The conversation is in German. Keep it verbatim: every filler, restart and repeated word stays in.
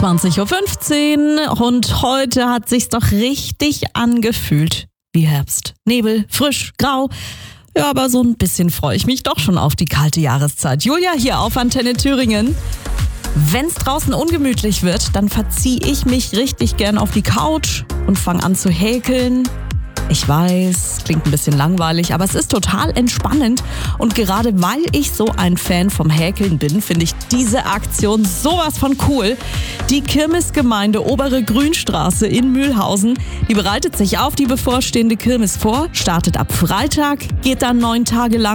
zwanzig Uhr fünfzehn und heute hat sich's doch richtig angefühlt wie Herbst. Nebel, frisch, grau. Ja, aber so ein bisschen freue ich mich doch schon auf die kalte Jahreszeit. Julia hier auf Antenne Thüringen. Wenn's draußen ungemütlich wird, dann verziehe ich mich richtig gern auf die Couch und fange an zu häkeln. Ich weiß, klingt ein bisschen langweilig, aber es ist total entspannend. Und gerade weil ich so ein Fan vom Häkeln bin, finde ich diese Aktion sowas von cool. Die Kirmesgemeinde Obere Grünstraße in Mühlhausen, die bereitet sich auf die bevorstehende Kirmes vor, startet ab Freitag, geht dann neun Tage lang